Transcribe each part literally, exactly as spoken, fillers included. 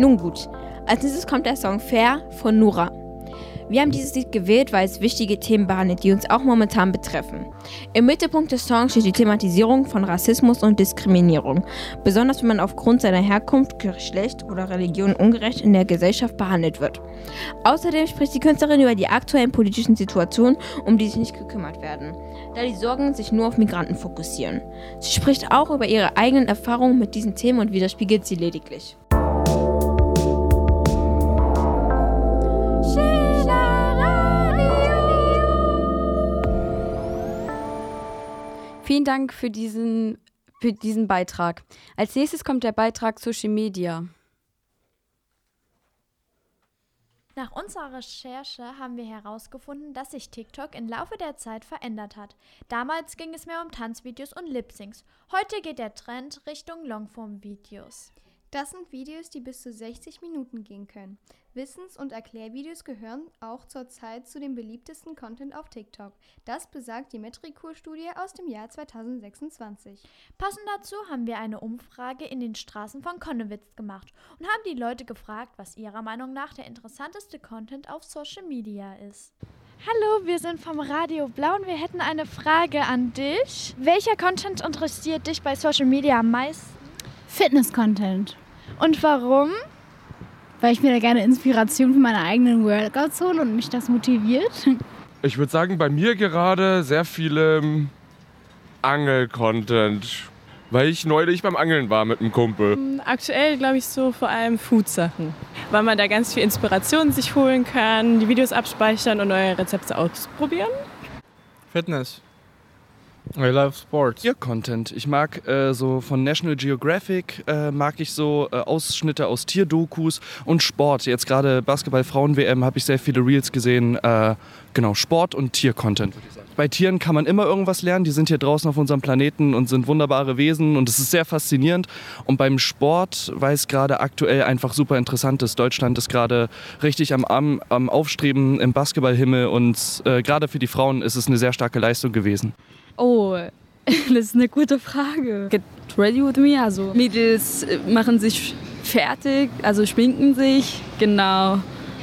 Nun gut, als nächstes kommt der Song Fair von Nura. Wir haben dieses Lied gewählt, weil es wichtige Themen behandelt, die uns auch momentan betreffen. Im Mittelpunkt des Songs steht die Thematisierung von Rassismus und Diskriminierung, besonders wenn man aufgrund seiner Herkunft, Geschlecht oder Religion ungerecht in der Gesellschaft behandelt wird. Außerdem spricht die Künstlerin über die aktuellen politischen Situationen, um die sich nicht gekümmert werden, da die Sorgen sich nur auf Migranten fokussieren. Sie spricht auch über ihre eigenen Erfahrungen mit diesen Themen und widerspiegelt sie lediglich. Vielen Dank für diesen, für diesen Beitrag. Als nächstes kommt der Beitrag Social Media. Nach unserer Recherche haben wir herausgefunden, dass sich TikTok im Laufe der Zeit verändert hat. Damals ging es mehr um Tanzvideos und Lip-Syncs. Heute geht der Trend Richtung Longform-Videos. Das sind Videos, die bis zu sechzig Minuten gehen können. Wissens- und Erklärvideos gehören auch zurzeit zu dem beliebtesten Content auf TikTok. Das besagt die Metricool-Studie aus dem Jahr zweitausendsechsundzwanzig. Passend dazu haben wir eine Umfrage in den Straßen von Konnewitz gemacht und haben die Leute gefragt, was ihrer Meinung nach der interessanteste Content auf Social Media ist. Hallo, wir sind vom Radio Blau und wir hätten eine Frage an dich. Welcher Content interessiert dich bei Social Media am meisten? Fitness-Content. Und warum? Weil ich mir da gerne Inspiration für meine eigenen Workouts hole und mich das motiviert. Ich würde sagen, bei mir gerade sehr viel Angel-Content, weil ich neulich beim Angeln war mit einem Kumpel. Aktuell glaube ich so vor allem Food-Sachen, weil man da ganz viel Inspiration sich holen kann, die Videos abspeichern und neue Rezepte ausprobieren. Fitness. I love sports. Ihr Content. Ich mag äh, so von National Geographic, äh, mag ich so äh, Ausschnitte aus Tierdokus und Sport. Jetzt gerade Basketball-Frauen-W M habe ich sehr viele Reels gesehen. Äh, genau, Sport und Tier-Content, würde ich sagen. Bei Tieren kann man immer irgendwas lernen. Die sind hier draußen auf unserem Planeten und sind wunderbare Wesen und es ist sehr faszinierend. Und beim Sport, weil es gerade aktuell einfach super interessant ist. Deutschland ist gerade richtig am, am, am Aufstreben im Basketballhimmel und äh, gerade für die Frauen ist es eine sehr starke Leistung gewesen. Oh, das ist eine gute Frage. Get ready with me, also Mädels machen sich fertig, also schminken sich, genau.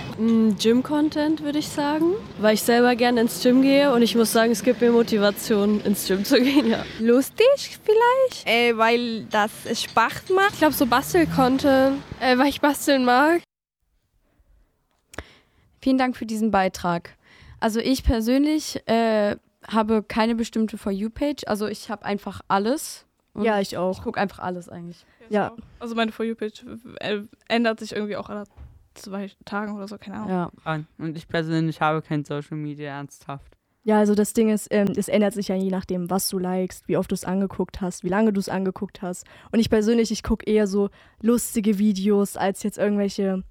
Gym-Content würde ich sagen, weil ich selber gerne ins Gym gehe und ich muss sagen, es gibt mir Motivation, ins Gym zu gehen, ja. Lustig vielleicht, äh, weil das Spaß macht. Ich glaube so Bastel-Content, äh, weil ich basteln mag. Vielen Dank für diesen Beitrag. Also ich persönlich äh, habe keine bestimmte For You-Page, also ich habe einfach alles. Ja, ich auch. Ich gucke einfach alles eigentlich. Ja. Also meine For You-Page ändert sich irgendwie auch alle zwei Tagen oder so, keine Ahnung. Ja. Und ich persönlich habe kein Social Media ernsthaft. Ja, also das Ding ist, ähm, es ändert sich ja je nachdem, was du likest, wie oft du es angeguckt hast, wie lange du es angeguckt hast. Und ich persönlich, ich gucke eher so lustige Videos als jetzt irgendwelche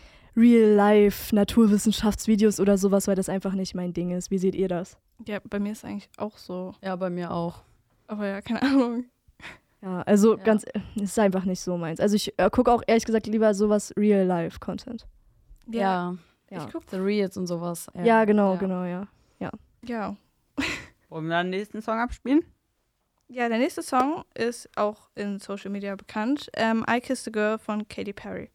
Real-Life-Naturwissenschaftsvideos oder sowas, weil das einfach nicht mein Ding ist. Wie seht ihr das? Ja, bei mir ist es eigentlich auch so. Ja, bei mir auch. Aber ja, keine Ahnung. Ja, also Ja. ganz, es ist einfach nicht so meins. Also ich äh, gucke auch ehrlich gesagt lieber sowas Real-Life-Content. Ja. Ja. Ich gucke The Reels und sowas. Ja, ja genau, ja. genau, ja. Ja. Ja. Wollen wir den nächsten Song abspielen? Ja, der nächste Song ist auch in Social Media bekannt. Ähm, I Kissed a Girl von Katy Perry.